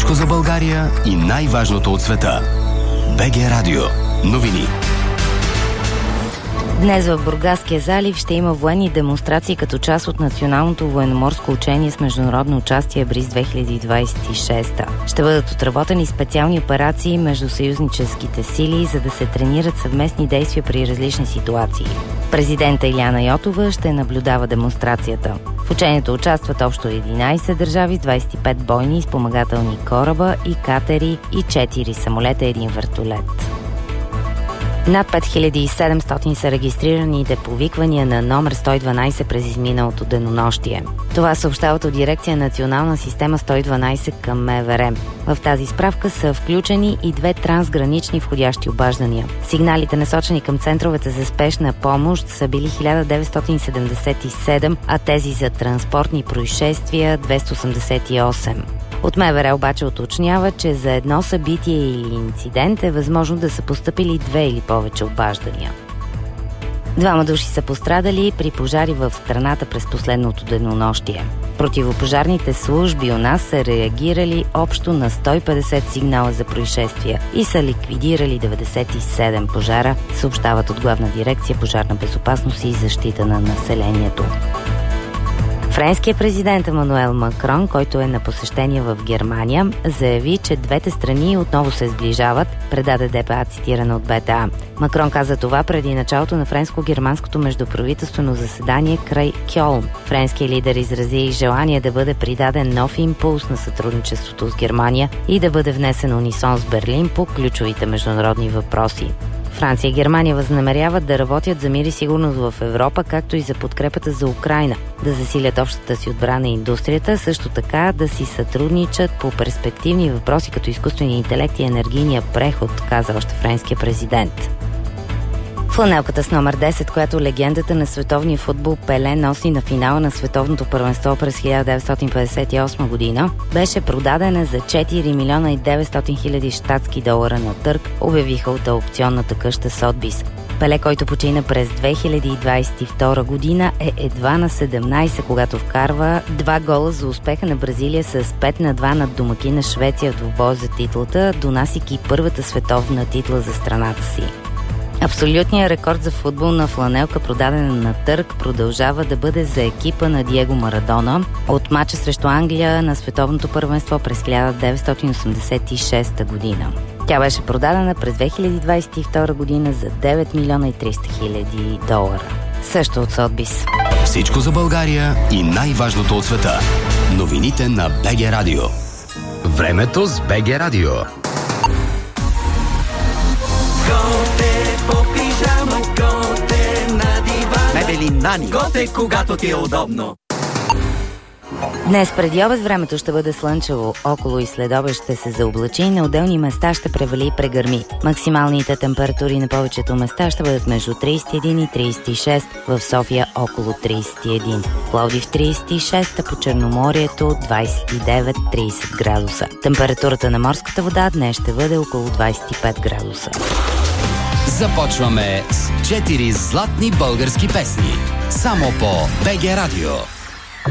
Всичко за България и най-важното от света. БГ Радио. Новини. Днес в Бургаския залив ще има военни демонстрации като част от националното военноморско учение с международно участие Бриз 2026. Ще бъдат отработени специални операции между съюзническите сили, за да се тренират съвместни действия при различни ситуации. Президента Илияна Йотова ще наблюдава демонстрацията. В учението участват общо 11 държави с 25 бойни и спомагателни кораба и катери и 4 самолета и 1 вертолет. Над 5700 са регистрираните повиквания на номер 112 през изминалото денонощие. Това съобщават от дирекция Национална система 112 към МВР. В тази справка са включени и 2 трансгранични входящи обаждания. Сигналите, насочени към центровете за спешна помощ, са били 1977, а тези за транспортни происшествия 288. От МВР обаче уточнява, че за едно събитие или инцидент е възможно да са постъпили 2 или повече обаждания. 2 души са пострадали при пожари в страната през последното денонощие. Противопожарните служби у нас са реагирали общо на 150 сигнала за происшествия и са ликвидирали 97 пожара, съобщават от Главна дирекция Пожарна безопасност и защита на населението. Френският президент Емануел Макрон, който е на посещение в Германия, заяви, че двете страни отново се сближават, предаде ДПА, цитирана от БТА. Макрон каза това преди началото на френско-германското междуправителствено заседание край Кьолн. Френският лидер изрази желание да бъде придаден нов импулс на сътрудничеството с Германия и да бъде внесен унисон с Берлин по ключовите международни въпроси. Франция и Германия възнамеряват да работят за мир и сигурност в Европа, както и за подкрепата за Украйна, да засилят общата си отбрана и индустрията, също така да си сътрудничат по перспективни въпроси като изкуствения интелект и енергийния преход, каза още френския президент. Фланелката с номер 10, която легендата на световния футбол Пеле носи на финала на световното първенство през 1958 година, беше продадена за 4 милиона и 900 хиляди щатски долара на търг, обявиха от аукционната къща Сотбис. Пеле, който почина през 2022 година, е едва на 17, когато вкарва 2 гола за успеха на Бразилия с 5-2 над домакина Швеция в двубой за титлата, донасяйки първата световна титла за страната си. Абсолютният рекорд за футболна фланелка, продадена на търг, продължава да бъде за екипа на Диего Марадона от мача срещу Англия на световното първенство през 1986 година. Тя беше продадена през 2022 година за 9 милиона и 300 хиляди долара. Също от Сотбис. Всичко за България и най-важното от света. Новините на БГ Радио. Времето с БГ Радио. Мебели Нани. Готе, когато ти е удобно. Днес преди обед времето ще бъде слънчево, около и следобед ще се заоблачи, на отделни места ще превали и прегърми. Максималните температури на повечето места ще бъдат между 31 и 36, в София около 31, Пловдив 36, а по Черноморието 29-30 градуса. Температурата на морската вода днес ще бъде около 25 градуса. Започваме с 4 златни български песни. Само по БГ Радио.